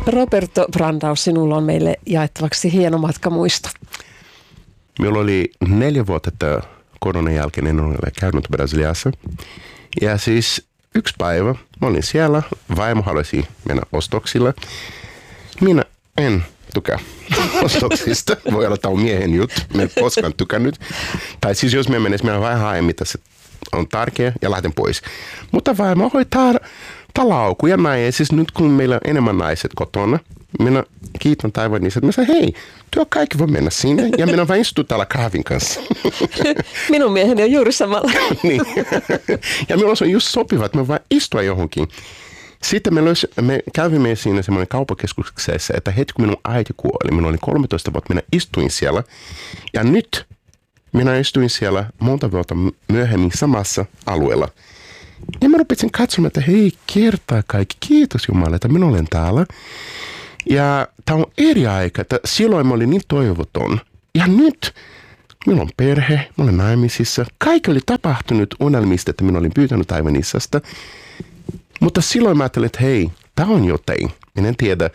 Roberto Brandão, sinulla on meille jaettavaksi hieno matkamuisto. Minulla oli 4 vuotta, että koronan jälkeen en ole käynyt Brasiliassa. Ja siis yksi päivä, mä olin siellä, vaimo halusi mennä ostoksilla. Minä en tykkää ostoksista. Voi olla, että on miehen juttu, mä en koskaan tykännyt. Tai siis jos mä menisin, minä vähän haen, mitä se on tärkeä ja lähden pois. Mutta vaimo hoitaa talauku ja näin. Ja siis nyt kun meillä on enemmän naiset kotona, minä kiitän taivaan niistä, että mä sanon, hei, työ kaikki voi mennä sinne ja minä vain istun täällä kahvin kanssa. Minun mieheni on juuri samalla. Niin. Ja minulla on just sopiva, että me vain istua johonkin. Sitten me kävimme siinä semmoinen kauppakeskuksessa, että heti kun minun äiti kuoli, minä olin 13 vuotta, minä istuin siellä. Ja nyt minä istuin siellä monta vuotta myöhemmin samassa alueella. Ja mä rupesin katsomaan, että hei, kertaa kaikki, kiitos Jumala, että minä olen täällä. Ja tämä on eri aika, että silloin mä olin niin toivoton. Ja nyt minulla on perhe, mä olen naimisissa. Kaikki oli tapahtunut unelmista, että minä olin pyytänyt aivan isästä. Mutta silloin mä ajattelin, että hei, tämä on jotain. Minä en tiedä,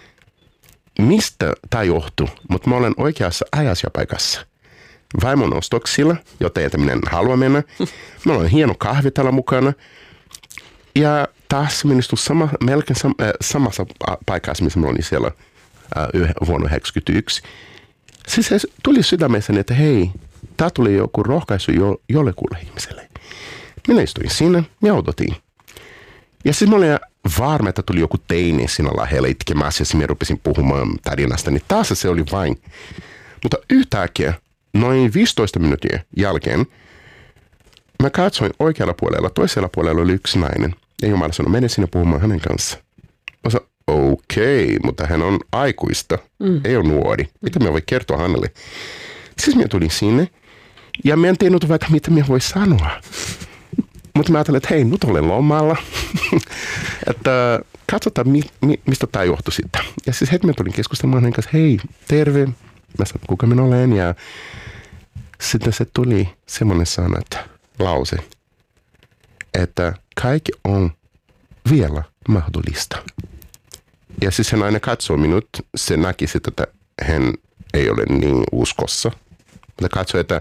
mistä tämä johtuu, mutta mä olen oikeassa ajassa ja paikassa. Vaimon ostoksilla, joten että minä en halua mennä. Meillä on hieno kahvi täällä mukana. Ja taas ministu melkein samassa paikassa, missä mä olin siellä vuonna 1991. Siis se tuli sydämessäni, että hei, tämä tuli joku rohkaisu jollekulle ihmiselle. Minä istuin sinne ja odotin. Ja siis mä olin varma, että tuli joku teini siinä lähellä itkemässä ja minä rupesin puhumaan tarinasta, niin taas se oli vain. Mutta yhtäkkiä, noin 15 minuutin jälkeen, mä katsoin oikealla puolella, toisella puolella oli yksi nainen. Ja Jumala sanoi, mene sinne puhumaan hänen kanssa. Mä sanoin, okei, mutta hän on aikuista, ei ole nuori. Mitä mä voi kertoa hänelle? Siis mä tulin sinne ja mä en tiennyt vaikka mitä mä voi sanoa. Mutta mä ajattelin, että hei, nyt olen lomalla. Että katsotaan, mistä tämä johtui sitten. Ja siis heti mä tulin keskustelemaan hänen kanssa, hei, terve. Mä sanoin, kuka minä olen. Ja sitten se tuli semmoinen sana, että lause, että kaikki on vielä mahdollista. Ja siis hän aina katsoi minut, se näki sitten, että hän ei ole niin uskossa. Mutta katsoi, että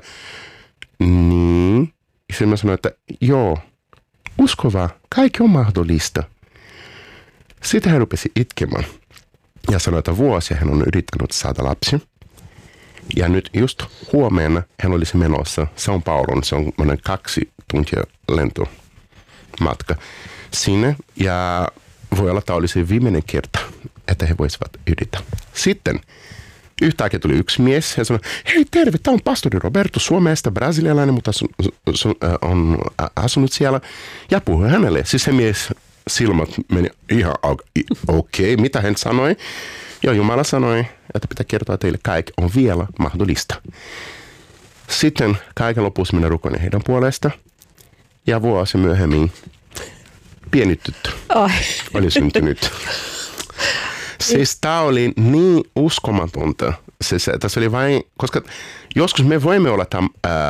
niin. Ja sitten mä sanoin, että joo, usko vaan, kaikki on mahdollista. Sitten hän rupesi itkemään ja sanoi, että vuosia hän on yrittänyt saada lapsi. Ja nyt just huomenna hän olisi menossa São Pauloon, se on 2 tuntia lentomatka sinne. Ja voi olla, että olisi viimeinen kerta, että he voisivat yrittää. Sitten yhtäkkiä tuli yksi mies ja sanoi, hei terve, tämä on pastori Roberto Suomesta, brasilialainen, mutta on asunut siellä. Ja puhui hänelle. Siis se mies silmät meni ihan okei, mitä hän sanoi. Ja Jumala sanoi, että pitää kertoa teille, kaikki on vielä mahdollista. Sitten kaiken lopussa minä rukoilin heidän puolesta. Ja vuosi myöhemmin pieni tyttö oli syntynyt. Siis tämä oli niin uskomatonta. Siis, tässä oli vain, koska joskus me voimme olla tämä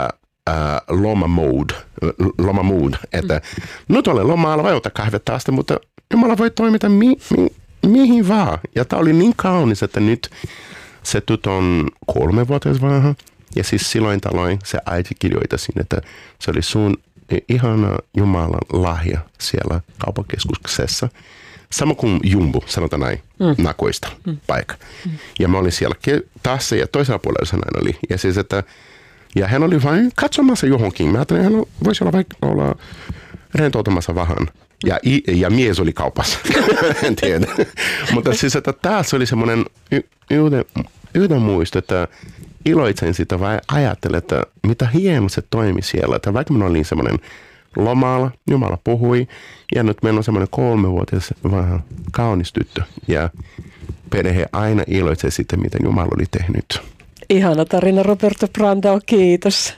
loma mood, että nyt olen lomalla, vai ottaa kahvetta asti, mutta Jumala voi toimita mihin vaan. Ja tämä oli niin kaunis, että nyt se tyttö on 3-vuotias vanha. Ja siis silloin tällöin se äiti kirjoittaa sinne, että se oli sun ihana Jumalan lahja siellä kauppakeskuksessa. Sama kuin Jumbo, sanotaan näin, nakoista paikka. Ja mä olin siellä taas ja toisella puolella se näin oli. Ja siis, että ja hän oli vain katsomassa johonkin. Mä ajattelin, että hän voisi olla vaikka olla rentoutumassa vähän. Ja mies oli kaupassa. En tiedä. Mutta siis, että taas oli semmoinen yhden muisto, että iloitsen sitä vai ajattelen, että mitä hieno se toimi siellä. Että vaikka minä olin semmoinen lomalla, Jumala puhui, ja nyt meillä on semmoinen 3-vuotias vähän kaunis tyttö. Ja perhe aina iloitsee sitä, mitä Jumala oli tehnyt. Ihana tarina, Roberto Brandão, kiitos.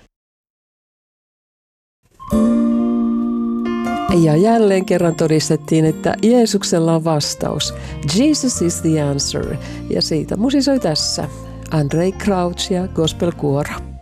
Ja jälleen kerran todistettiin, että Jeesuksella on vastaus. Jesus is the answer. Ja siitä musisoi tässä Andrei Crouch ja Gospel Kuoro.